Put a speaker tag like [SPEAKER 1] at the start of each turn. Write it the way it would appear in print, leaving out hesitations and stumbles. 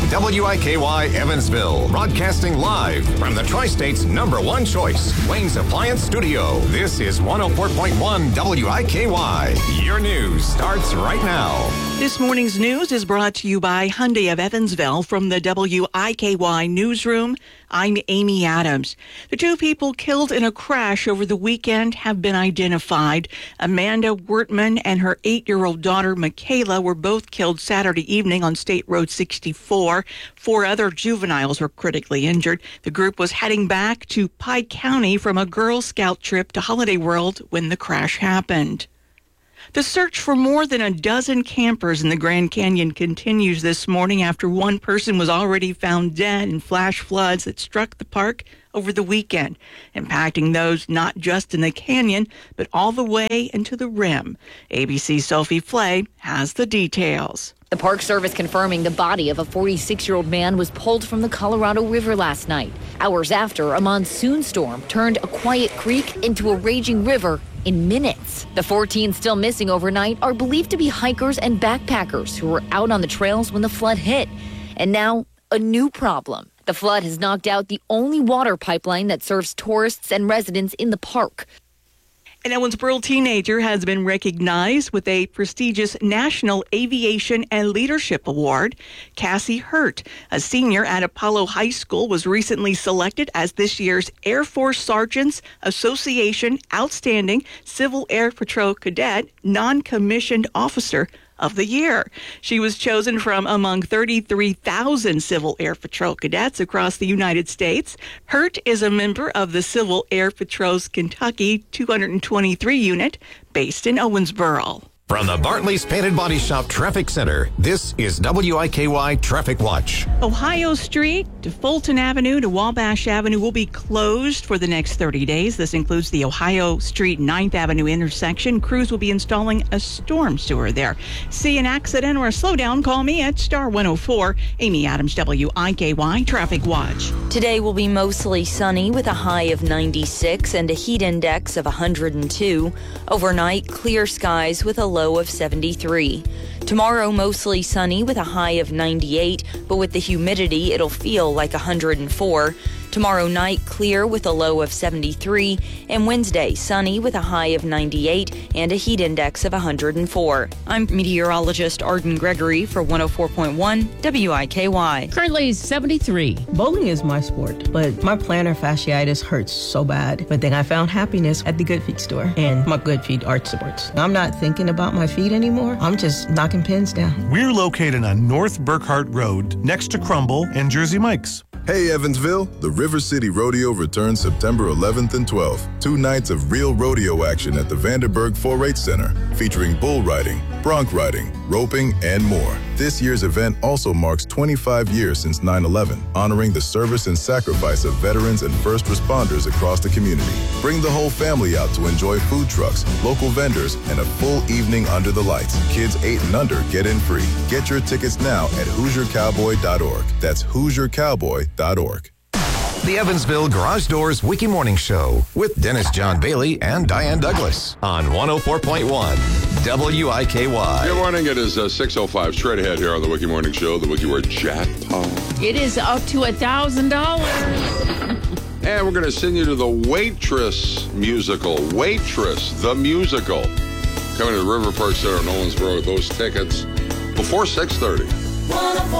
[SPEAKER 1] WIKY Evansville, broadcasting live from the Tri-State's #1 choice, Wayne's Appliance Studio. This is 104.1 WIKY. Your news starts right now.
[SPEAKER 2] This morning's news is brought to you by Hyundai of Evansville from the WIKY newsroom. I'm Amy Adams. The two people killed in a crash over the weekend have been identified. Amanda Wertman and her 8-year-old daughter, Michaela, were both killed Saturday evening on State Road 64. 4 other juveniles were critically injured. The group was heading back to Pike County from a Girl Scout trip to Holiday World when the crash happened. The search for more than a dozen campers in the Grand Canyon continues this morning after one person was already found dead in flash floods that struck the park over the weekend, impacting those not just in the canyon, but all the way into the rim. ABC's Sophie Flay has the details.
[SPEAKER 3] The Park Service confirming the body of a 46-year-old man was pulled from the Colorado River last night, hours after a monsoon storm turned a quiet creek into a raging river in minutes. The 14 still missing overnight are believed to be hikers and backpackers who were out on the trails when the flood hit. And now, a new problem. The flood has knocked out the only water pipeline that serves tourists and residents in the park.
[SPEAKER 2] An Owensboro teenager has been recognized with a prestigious National Aviation and Leadership Award. Cassie Hurt, a senior at Apollo High School, was recently selected as this year's Air Force Sergeants Association Outstanding Civil Air Patrol Cadet Non-Commissioned Officer of the year. She was chosen from among 33,000 Civil Air Patrol cadets across the United States. Hurt is a member of the Civil Air Patrol's Kentucky 223 unit based in Owensboro.
[SPEAKER 1] From the Bartley's Painted Body Shop Traffic Center, this is WIKY Traffic Watch.
[SPEAKER 2] Ohio Street to Fulton Avenue to Wabash Avenue will be closed for the next 30 days. This includes the Ohio Street 9th Avenue intersection. Crews will be installing a storm sewer there. See an accident or a slowdown, call me at star 104. Amy Adams, WIKY Traffic Watch.
[SPEAKER 4] Today will be mostly sunny with a high of 96 and a heat index of 102. Overnight, clear skies with a low of 73. Tomorrow, mostly sunny with a high of 98, but with the humidity, it'll feel like 104. Tomorrow night, clear with a low of 73, and Wednesday, sunny with a high of 98 and a heat index of 104. I'm meteorologist Arden Gregory for 104.1 WIKY.
[SPEAKER 5] Currently 73.
[SPEAKER 6] Bowling is my sport, but my plantar fasciitis hurts so bad. But then I found happiness at the Good Feet store and my Good Feet Arch Supports. I'm not thinking about my feet anymore. I'm just knocking pins down.
[SPEAKER 7] We're located on North Burkhart Road, next to Crumble and Jersey Mike's.
[SPEAKER 8] Hey Evansville, the River City Rodeo returns September 11th and 12th. 2 nights of real rodeo action at the Vanderburg 4-H Center, featuring bull riding, bronc riding, roping, and more. This year's event also marks 25 years since 9/11, honoring the service and sacrifice of veterans and first responders across the community. Bring the whole family out to enjoy food trucks, local vendors, and a full evening under the lights. Kids 8 and under get in free. Get your tickets now at HoosierCowboy.org. That's HoosierCowboy.org.
[SPEAKER 1] The Evansville Garage Doors Wiki Morning Show with Dennis John Bailey and Diane Douglas on 104.1 WIKY.
[SPEAKER 9] Good morning. It is 6:05. Straight ahead here on the Wiki Morning Show. The Wiki word jackpot.
[SPEAKER 5] It is up to $1,000.
[SPEAKER 9] And we're going to send you to the Waitress musical. Waitress, the musical. Coming to the River Park Center in Owensboro with those tickets before 6:30.